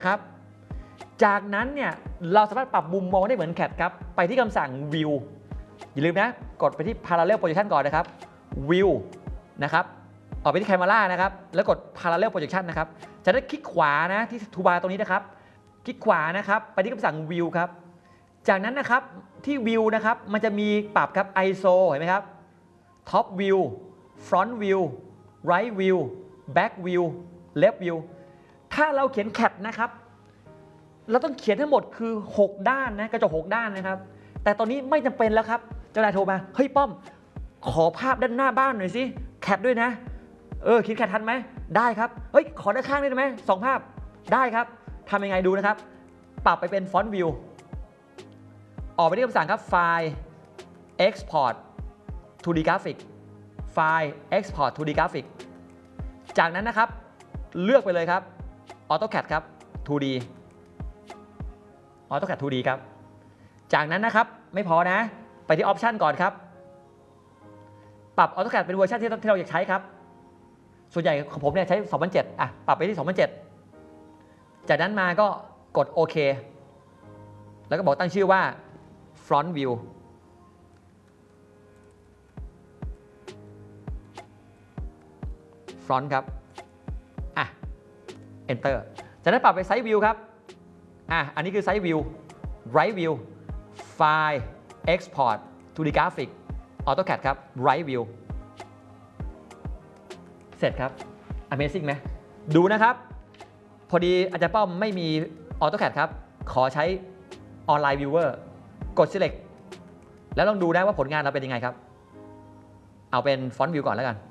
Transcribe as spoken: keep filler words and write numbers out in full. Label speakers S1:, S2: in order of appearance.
S1: ครับจากนั้นเนี่ยเราสามารถปรับมุมมองได้เหมือนแคทครับไปที่คำสั่ง View อย่าลืมนะกดไปที่ Parallel Projection ก่อนนะครับ View นะครับออกไปที่ Camera นะครับแล้วกด Parallel Projection นะครับจะได้คลิกขวานะที่ทูบาร์ตรงนี้นะครับคลิกขวานะครับไปที่คำสั่ง View ครับจากนั้นนะครับที่ View นะครับมันจะมีปรับครับ ไอ เอส โอ เห็นไหมครับ Top View Front View Right View Back View Left View ถ้าเราเขียนแคทนะครับเราต้องเขียนทั้งหมดคือหกด้านนะกระจกหกด้านนะครับแต่ตอนนี้ไม่จำเป็นแล้วครับเจ้านายโทรมาเฮ้ยป้อมขอภาพด้านหน้าบ้านหน่อยสิแคทด้วยนะเออคิดแคททันไหมได้ครับเฮ้ยขอด้านข้างได้ไหมสองภาพได้ครับทำยังไงดูนะครับปรับไปเป็นฟอนต์วิวออกไปที่คำสั่งครับไฟล์ export ทู ดี graphic ไฟล์ export ทู ดี graphic จากนั้นนะครับเลือกไปเลยครับ AutoCAD ครับ ทู ดี AutoCAD ทู ดี ครับจากนั้นนะครับไม่พอนะไปที่ Option ก่อนครับปรับ AutoCAD เป็นเวอร์ชันที่เราอยากใช้ครับส่วนใหญ่ของผมเนี่ยใช้สองพันเจ็ดอ่ะปรับไปที่สองพันเจ็ดจากนั้นมาก็กดโอเคแล้วก็บอกตั้งชื่อว่า Front View Front ครับอ่ะ Enter จากนั้นปรับไป Side View ครับอ่ะอันนี้คือ Side View Right View File Export ทู ดี Graphic AutoCAD ครับ Right View เสร็จครับ Amazing ไหมดูนะครับพอดีอาจารย์ป้อมไม่มี AutoCAD ครับขอใช้ Online Viewer กด Select แล้วลองดูได้ว่าผลงานเราเป็นยังไงครับเอาเป็น Font View ก่อนแล้วกัน